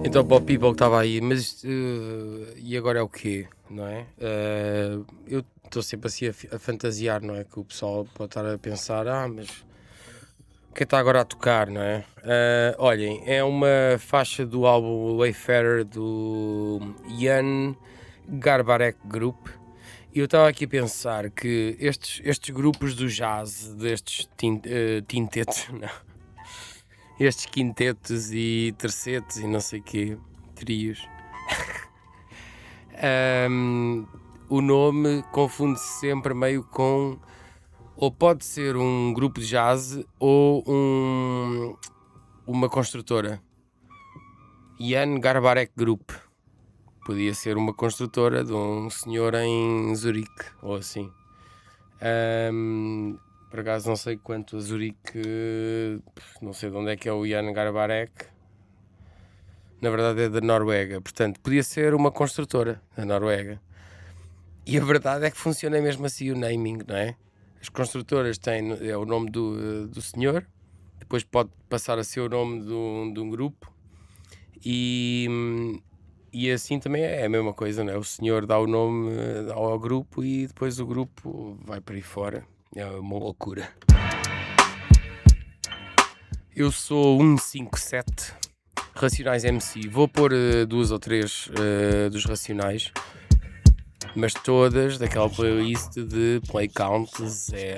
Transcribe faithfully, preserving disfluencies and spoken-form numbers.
Então, para o people que estava aí, mas uh, e agora é o quê, não é? Uh, eu estou sempre assim a, a fantasiar, não é? Que o pessoal pode estar a pensar, ah, mas quem está agora a tocar, não é? Uh, olhem, é uma faixa do álbum Wayfarer do Jan Garbarek Group. E eu estava aqui a pensar que estes, estes grupos do jazz, destes tin, uh, tintetos, não, estes quintetos e tercetos e não sei o quê, trios, um, o nome confunde-se sempre meio com, ou pode ser um grupo de jazz ou um, uma construtora. Jan Garbarek Group podia ser uma construtora de um senhor em Zurique ou assim. Um, por acaso não sei quanto a Zurique, não sei de onde é que é o Jan Garbarek. Na verdade é da Noruega, portanto podia ser uma construtora da Noruega. E a verdade é que funciona mesmo assim o naming, não é? As construtoras têm é o nome do, do senhor, depois pode passar a ser o nome de um, de um grupo, e, e assim também é a mesma coisa, não é? O senhor dá o nome ao, ao grupo e depois o grupo vai para aí fora. É uma loucura. Eu sou um cinco sete Racionais M C. Vou pôr uh, duas ou três uh, dos Racionais, mas todas daquela playlist de play count zero.